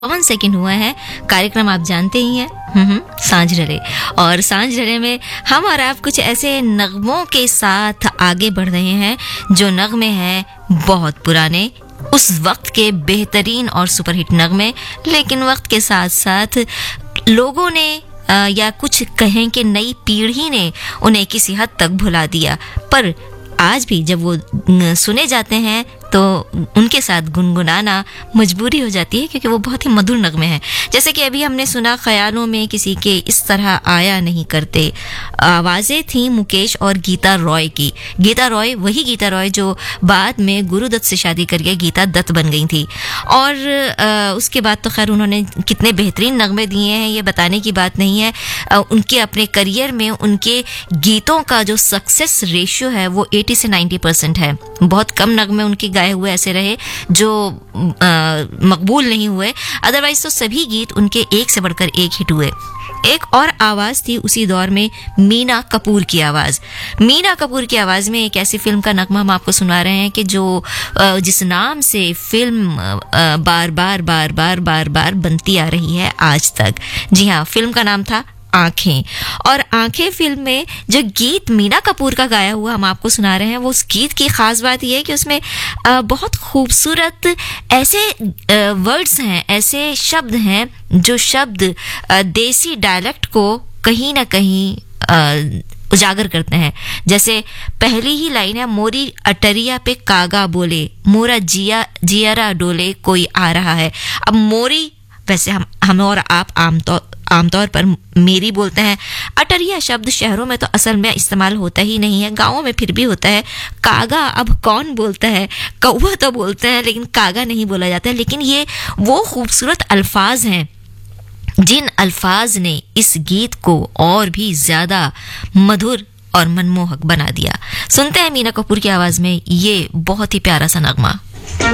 52 second हुआ है। कार्यक्रम आप जानते ही हैं, सांझ रले। और सांझ रले में हम और आप कुछ ऐसे नगमों के साथ आगे बढ़ रहे हैं जो नगमे हैं बहुत पुराने, उस वक्त के बेहतरीन और सुपरहिट नगमे, लेकिन वक्त के साथ साथ लोगों ने या कुछ कहें कि नई पीढ़ी ने उन्हें किसी हद तक भुला दिया, पर आज भी जब वो सुने जाते हैं तो उनके साथ गुनगुनाना मजबूरी हो जाती है, क्योंकि वो बहुत ही मधुर नगमे हैं। जैसे कि अभी हमने सुना, ख्यालों में किसी के इस तरह आया नहीं करते। आवाज़ें थी मुकेश और गीता रॉय की। गीता रॉय वही गीता रॉय जो बाद में गुरुदत्त से शादी करके गीता दत्त बन गई थी। और उसके बाद तो खैर उन्होंने कितने बेहतरीन नगमे दिए हैं, ये बताने की बात नहीं है। उनके अपने करियर में उनके गीतों का जो सक्सेस रेशियो है वो 80 से 90% है। बहुत कम नगमे उनके गाए हुए ऐसे रहे जो मकबूल नहीं हुए, अदरवाइज तो सभी गीत उनके एक से बढ़कर एक हिट हुए। एक और आवाज़ थी उसी दौर में, मीना कपूर की आवाज़। मीना कपूर की आवाज़ में एक ऐसी फिल्म का नगमा हम आपको सुना रहे हैं कि जो जिस नाम से फिल्म बार बार बनती आ रही है आज तक। जी हाँ, फिल्म का नाम था आंखें। और आंखें फिल्म में जो गीत मीना कपूर का गाया हुआ हम आपको सुना रहे हैं, वो उस गीत की खास बात यह है कि उसमें बहुत खूबसूरत ऐसे वर्ड्स हैं, ऐसे शब्द हैं जो शब्द देसी डायलेक्ट को कहीं ना कहीं उजागर करते हैं। जैसे पहली ही लाइन है, मोरी अटरिया पे कागा बोले, मोरा जियारा डोले कोई आ रहा है। अब मोरी, वैसे हम और आप आमतौर पर मेरी बोलते हैं। अटरिया शब्द शहरों में तो असल में इस्तेमाल होता ही नहीं है, गांवों में फिर भी होता है। कागा अब कौन बोलता है? कौवा तो बोलते हैं, लेकिन कागा नहीं बोला जाता है। लेकिन ये वो खूबसूरत अल्फाज हैं जिन अल्फाज ने इस गीत को और भी ज्यादा मधुर और मनमोहक बना दिया। सुनते हैं मीना कपूर की आवाज में ये बहुत ही प्यारा सा नगमा।